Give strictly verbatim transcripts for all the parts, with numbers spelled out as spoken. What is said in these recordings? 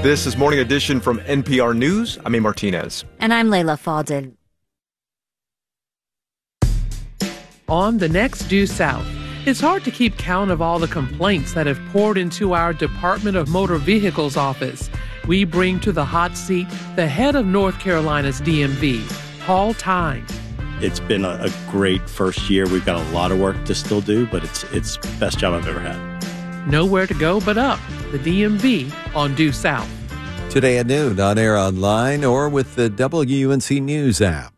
This is Morning Edition from N P R News. I'm A. Martinez. And I'm Layla Fadel. On the next Due South, it's hard to keep count of all the complaints that have poured into our Department of Motor Vehicles office. We bring to the hot seat the head of North Carolina's D M V, Paul Tyne. It's been a, a great first year. We've got a lot of work to still do, but it's it's the best job I've ever had. Nowhere to go but up. The D M V on Due South. Today at noon, on air online or with the W U N C News app.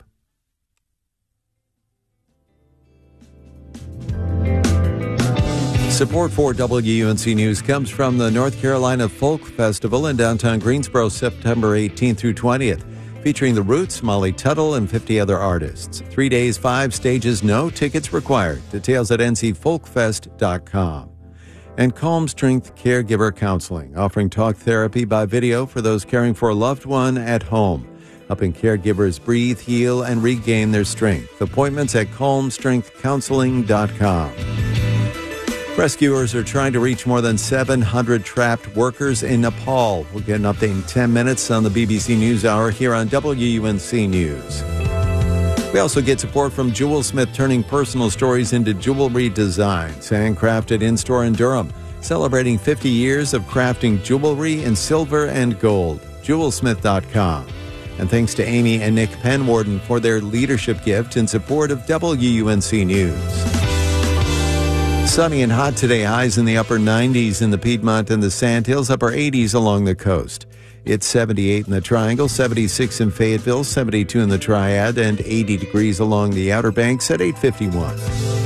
Support for W U N C News comes from the North Carolina Folk Festival in downtown Greensboro, September eighteenth through twentieth, featuring The Roots, Molly Tuttle, and fifty other artists. Three days, five stages, no tickets required. Details at N C folk fest dot com. And Calm Strength Caregiver Counseling, offering talk therapy by video for those caring for a loved one at home, helping caregivers breathe, heal, and regain their strength. Appointments at calm strength counseling dot com. Rescuers are trying to reach more than seven hundred trapped workers in Nepal. We'll get an update in ten minutes on the B B C NewsHour here on W U N C News. We also get support from Jewelsmith, turning personal stories into jewelry designs. Handcrafted in-store in Durham, celebrating fifty years of crafting jewelry in silver and gold. Jewelsmith dot com. And thanks to Amy and Nick Penwarden for their leadership gift in support of W U N C News. Sunny and hot today, highs in the upper nineties in the Piedmont and the Sandhills, upper eighties along the coast. It's seventy-eight in the Triangle, seventy-six in Fayetteville, seventy-two in the Triad, and eighty degrees along the Outer Banks at eight fifty-one.